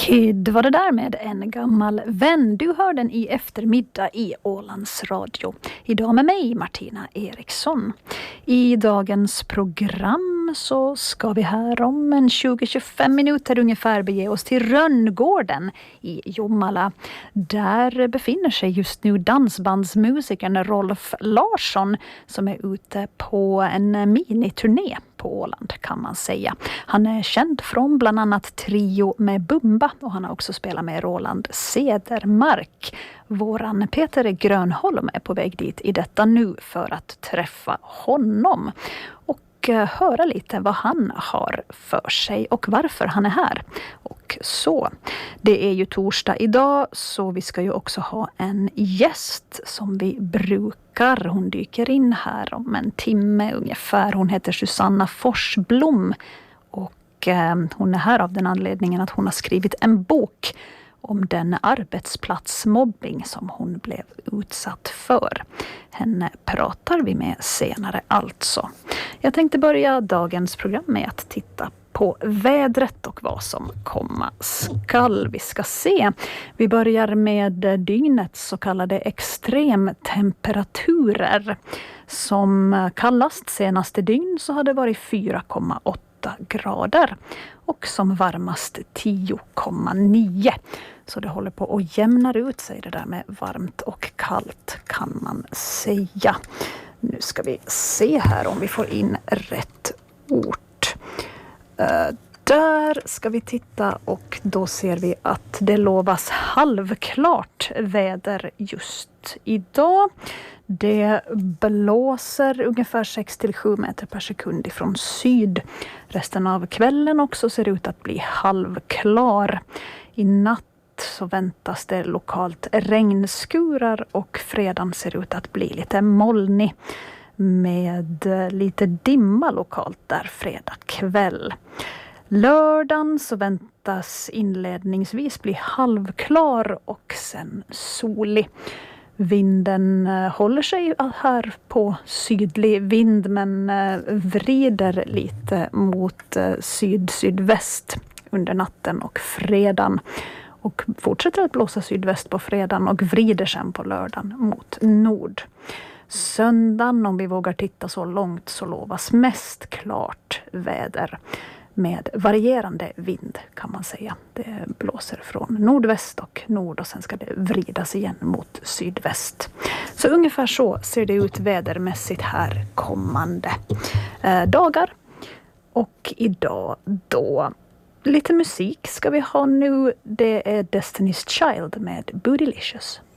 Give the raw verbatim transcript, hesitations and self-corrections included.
Kid var det där med en gammal vän. Du hör den i eftermiddag i Ålands Radio. Idag med mig, Martina Eriksson. I dagens program så ska vi här om en tjugo till tjugofem minuter ungefär bege oss till Rönngården i Jomala. Där befinner sig just nu dansbandsmusikern Rolf Larsson som är ute på en miniturné på Åland kan man säga. Han är känd från bland annat Trio med Bumba och han har också spelat med Roland Cedermark. Våran Peter Grönholm är på väg dit i detta nu för att träffa honom och höra lite vad han har för sig och varför han är här. Och så, det är ju torsdag idag så vi ska ju också ha en gäst som vi brukar. Hon dyker in här om en timme ungefär. Hon heter Susanna Forsblom och eh, hon är här av den anledningen att hon har skrivit en bok om den arbetsplatsmobbing som hon blev utsatt för. Henne pratar vi med senare alltså. Jag tänkte börja dagens program med att titta på vädret och vad som komma skall. Vi ska se. Vi börjar med dygnets så kallade extremtemperaturer. Som kallast senaste dygn så hade det varit fyra komma åtta grader och som varmast tio komma nio. Så det håller på att jämna ut sig det där med varmt och kallt kan man säga. Nu ska vi se här om vi får in rätt ort. Uh, där ska vi titta och då ser vi att det lovas halvklart väder just idag. Det blåser ungefär sex till sju meter per sekund ifrån syd. Resten av kvällen också ser ut att bli halvklar. I natt så väntas det lokalt regnskurar och fredagen ser ut att bli lite molnig med lite dimma lokalt där fredag kväll. Lördagen så väntas inledningsvis bli halvklar och sen solig. Vinden håller sig här på sydlig vind men vrider lite mot syd-sydväst under natten och fredagen. Och fortsätter att blåsa sydväst på fredagen och vrider sen på lördagen mot nord. Söndagen, om vi vågar titta så långt, så lovas mest klart väder med varierande vind kan man säga. Det blåser från nordväst och nord och sen ska det vridas igen mot sydväst. Så ungefär så ser det ut vädermässigt här kommande eh, dagar. Och idag då lite musik ska vi ha nu. Det är Destiny's Child med Bootylicious.